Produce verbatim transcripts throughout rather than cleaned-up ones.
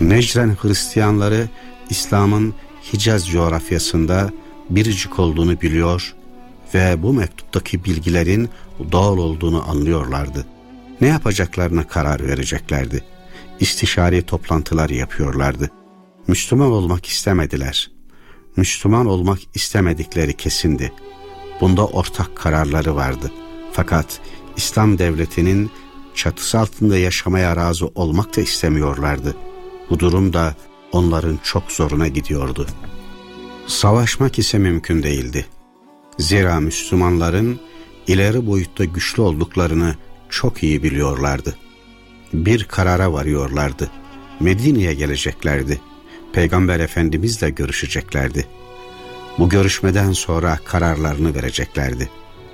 Necran Hristiyanları İslam'ın Hicaz coğrafyasında biricik olduğunu biliyor ve bu mektuptaki bilgilerin doğal olduğunu anlıyorlardı. Ne yapacaklarına karar vereceklerdi. İstişari toplantılar yapıyorlardı. Müslüman olmak istemediler. Müslüman olmak istemedikleri kesindi. Bunda ortak kararları vardı. Fakat İslam devletinin çatısı altında yaşamaya razı olmak da istemiyorlardı. Bu durum da onların çok zoruna gidiyordu. Savaşmak ise mümkün değildi. Zira Müslümanların ileri boyutta güçlü olduklarını çok iyi biliyorlardı. Bir karara varıyorlardı. Medine'ye geleceklerdi. Peygamber Efendimizle görüşeceklerdi. Bu görüşmeden sonra kararlarını vereceklerdi.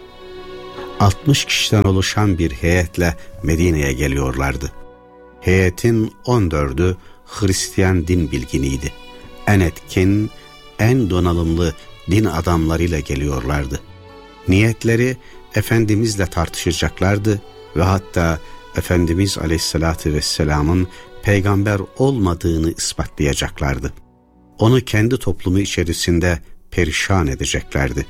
altmış kişiden oluşan bir heyetle Medine'ye geliyorlardı. Heyetin on dördü Hristiyan din bilginiydi. En etkin, en donanımlı din adamlarıyla geliyorlardı. Niyetleri Efendimizle tartışacaklardı ve hatta Efendimiz Aleyhisselatü Vesselam'ın peygamber olmadığını ispatlayacaklardı. Onu kendi toplumu içerisinde perişan edeceklerdi.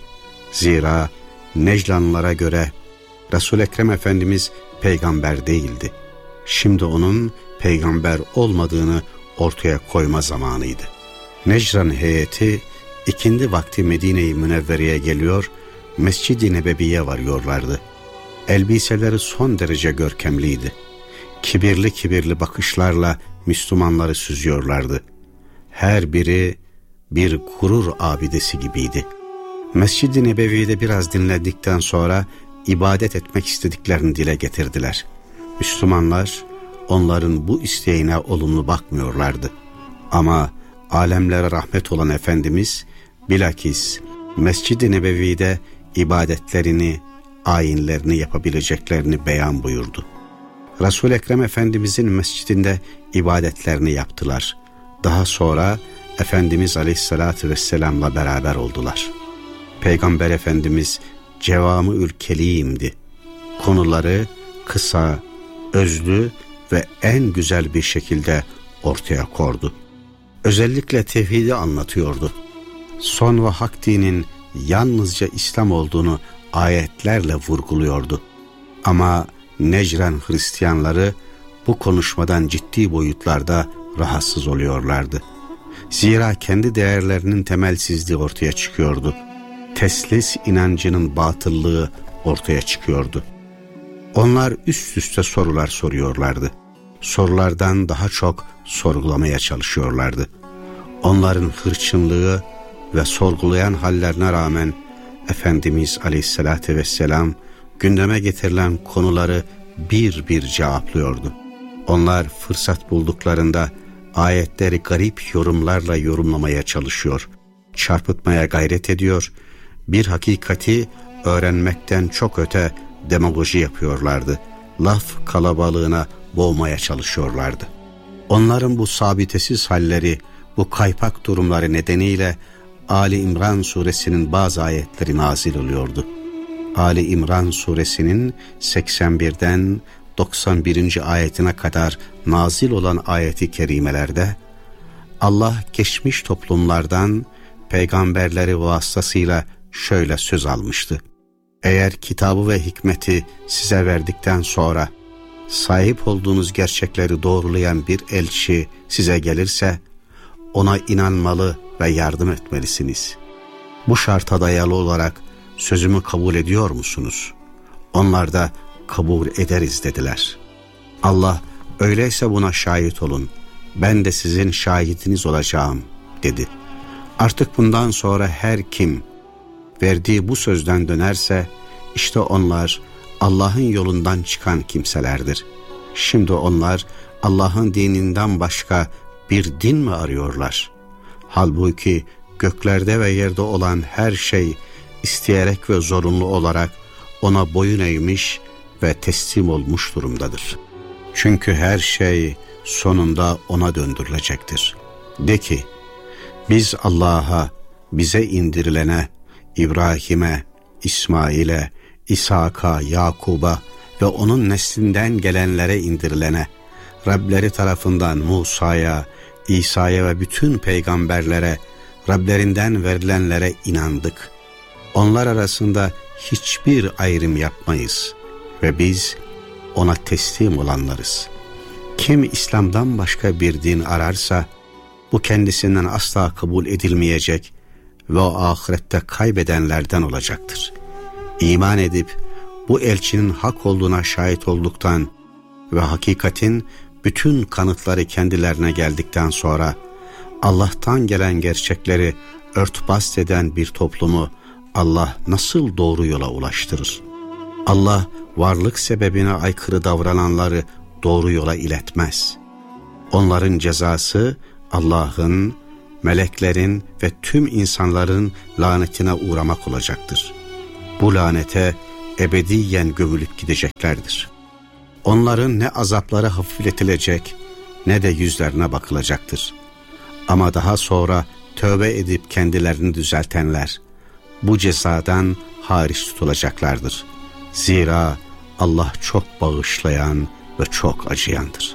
Zira Neclanlılara göre Resul-i Ekrem Efendimiz peygamber değildi. Şimdi onun peygamber olmadığını ortaya koyma zamanıydı. Necran heyeti ikindi vakti Medine-i Münevvere'ye geliyor, Mescid-i Nebevi'ye varıyorlardı. Elbiseleri son derece görkemliydi. Kibirli kibirli bakışlarla Müslümanları süzüyorlardı. Her biri bir gurur abidesi gibiydi. Mescid-i Nebevi'de biraz dinledikten sonra ibadet etmek istediklerini dile getirdiler. Müslümanlar onların bu isteğine olumlu bakmıyorlardı. Ama alemlere rahmet olan Efendimiz bilakis Mescid-i Nebevi'de ibadetlerini, ayinlerini yapabileceklerini beyan buyurdu. Resul-i Ekrem Efendimizin mescidinde ibadetlerini yaptılar. Daha sonra Efendimiz Aleyhisselatü Vesselam'la beraber oldular. Peygamber Efendimiz Cevamı-ül Kelim'di. Konuları kısa, özlü ve en güzel bir şekilde ortaya koydu. Özellikle tevhidi anlatıyordu. Son ve hak dinin yalnızca İslam olduğunu ayetlerle vurguluyordu. Ama Necran Hristiyanları bu konuşmadan ciddi boyutlarda rahatsız oluyorlardı. Zira kendi değerlerinin temelsizliği ortaya çıkıyordu. Teslis inancının batıllığı ortaya çıkıyordu. Onlar üst üste sorular soruyorlardı. Sorulardan daha çok sorgulamaya çalışıyorlardı. Onların hırçınlığı ve sorgulayan hallerine rağmen Efendimiz Aleyhisselatü Vesselam gündeme getirilen konuları bir bir cevaplıyordu. Onlar fırsat bulduklarında ayetleri garip yorumlarla yorumlamaya çalışıyor, çarpıtmaya gayret ediyor, bir hakikati öğrenmekten çok öte demagoji yapıyorlardı. Laf kalabalığına boğmaya çalışıyorlardı. Onların bu sabitesiz halleri, bu kaypak durumları nedeniyle Ali İmran suresinin bazı ayetleri nazil oluyordu. Ali İmran suresinin seksen birden doksan birinci ayetine kadar nazil olan ayeti kerimelerde Allah geçmiş toplumlardan peygamberleri vasıtasıyla şöyle söz almıştı. Eğer kitabı ve hikmeti size verdikten sonra sahip olduğunuz gerçekleri doğrulayan bir elçi size gelirse ona inanmalı ve yardım etmelisiniz. Bu şarta dayalı olarak sözümü kabul ediyor musunuz? Onlar da kabul ederiz dediler. Allah öyleyse buna şahit olun, ben de sizin şahidiniz olacağım dedi. Artık bundan sonra her kim verdiği bu sözden dönerse işte onlar Allah'ın yolundan çıkan kimselerdir. Şimdi onlar Allah'ın dininden başka bir din mi arıyorlar? Halbuki göklerde ve yerde olan her şey isteyerek ve zorunlu olarak ona boyun eğmiş ve teslim olmuş durumdadır. Çünkü her şey sonunda ona döndürülecektir. De ki, biz Allah'a, bize indirilene, İbrahim'e, İsmail'e, İshak'a, Yakub'a ve onun neslinden gelenlere indirilene, Rableri tarafından Musa'ya, İsa'ya ve bütün peygamberlere, Rablerinden verilenlere inandık. Onlar arasında hiçbir ayrım yapmayız ve biz ona teslim olanlarız. Kim İslam'dan başka bir din ararsa, bu kendisinden asla kabul edilmeyecek ve o ahirette kaybedenlerden olacaktır. İman edip bu elçinin hak olduğuna şahit olduktan ve hakikatin bütün kanıtları kendilerine geldikten sonra Allah'tan gelen gerçekleri örtbas eden bir toplumu Allah nasıl doğru yola ulaştırır? Allah varlık sebebine aykırı davrananları doğru yola iletmez. Onların cezası Allah'ın, meleklerin ve tüm insanların lanetine uğramak olacaktır. Bu lanete ebediyen gömülüp gideceklerdir. Onların ne azapları hafifletilecek ne de yüzlerine bakılacaktır. Ama daha sonra tövbe edip kendilerini düzeltenler bu cezadan hariç tutulacaklardır. Zira Allah çok bağışlayan ve çok acıyandır.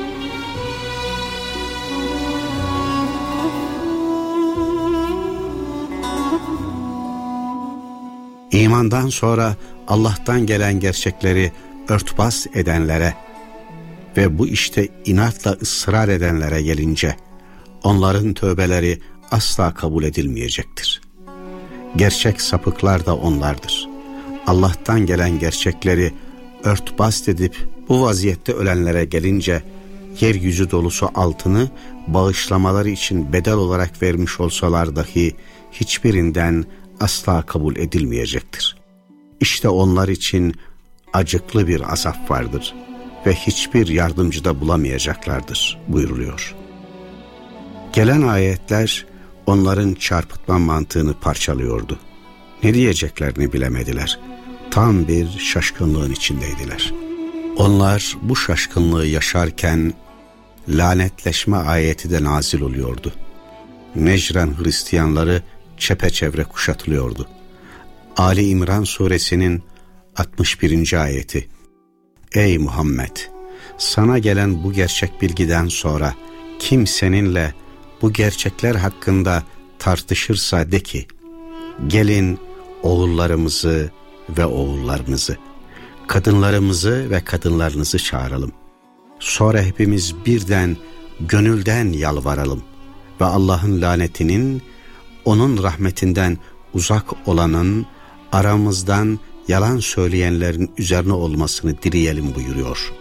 İmandan sonra Allah'tan gelen gerçekleri örtbas edenlere ve bu işte inatla ısrar edenlere gelince onların tövbeleri asla kabul edilmeyecektir. Gerçek sapıklar da onlardır. Allah'tan gelen gerçekleri örtbas edip bu vaziyette ölenlere gelince yeryüzü dolusu altını bağışlamaları için bedel olarak vermiş olsalar dahi hiçbirinden asla kabul edilmeyecektir. İşte onlar için acıklı bir azap vardır ve hiçbir yardımcı da bulamayacaklardır buyuruluyor. Gelen ayetler onların çarpıtma mantığını parçalıyordu. Ne diyeceklerini bilemediler. Tam bir şaşkınlığın içindeydiler. Onlar bu şaşkınlığı yaşarken lanetleşme ayeti de nazil oluyordu. Necran Hristiyanları çepeçevre kuşatılıyordu. Ali İmran suresinin altmış birinci ayeti. Ey Muhammed! Sana gelen bu gerçek bilgiden sonra kim seninle bu gerçekler hakkında tartışırsa de ki, gelin oğullarımızı ve oğullarınızı, kadınlarımızı ve kadınlarınızı çağıralım. Sonra hepimiz birden gönülden yalvaralım ve Allah'ın lanetinin, onun rahmetinden uzak olanın, aramızdan yalan söyleyenlerin üzerine olmasını dileyelim buyuruyor.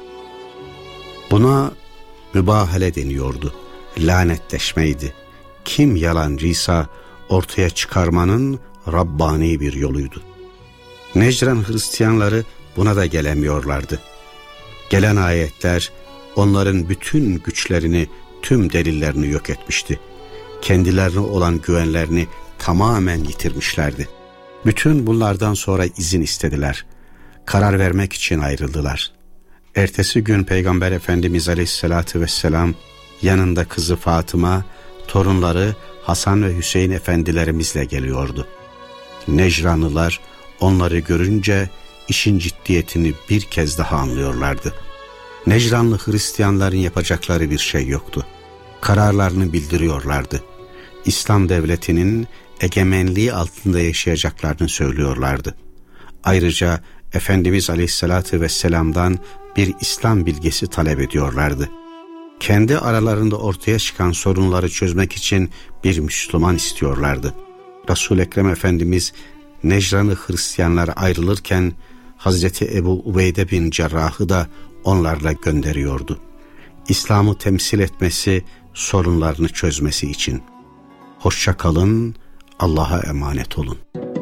Buna mübahale deniyordu. Lanetleşmeydi. Kim yalancıysa ortaya çıkarmanın Rabbani bir yoluydu. Necran Hristiyanları buna da gelemiyorlardı. Gelen ayetler onların bütün güçlerini, tüm delillerini yok etmişti. Kendilerine olan güvenlerini tamamen yitirmişlerdi. Bütün bunlardan sonra izin istediler. Karar vermek için ayrıldılar. Ertesi gün Peygamber Efendimiz Aleyhisselatü Vesselam yanında kızı Fatıma, torunları Hasan ve Hüseyin efendilerimizle geliyordu. Necranlılar onları görünce işin ciddiyetini bir kez daha anlıyorlardı. Necranlı Hristiyanların yapacakları bir şey yoktu. Kararlarını bildiriyorlardı. İslam devletinin egemenliği altında yaşayacaklarını söylüyorlardı. Ayrıca Efendimiz Aleyhisselatü Vesselam'dan bir İslam bilgisi talep ediyorlardı. Kendi aralarında ortaya çıkan sorunları çözmek için bir Müslüman istiyorlardı. Resul-i Ekrem Efendimiz Necranlı Hristiyanlar ayrılırken Hazreti Ebu Ubeyde bin Cerrah'ı da onlarla gönderiyordu. İslam'ı temsil etmesi, sorunlarını çözmesi için. Hoşça kalın, Allah'a emanet olun.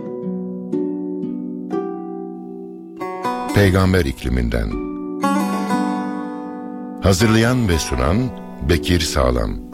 Peygamber ikliminden. Hazırlayan ve sunan Bekir Sağlam.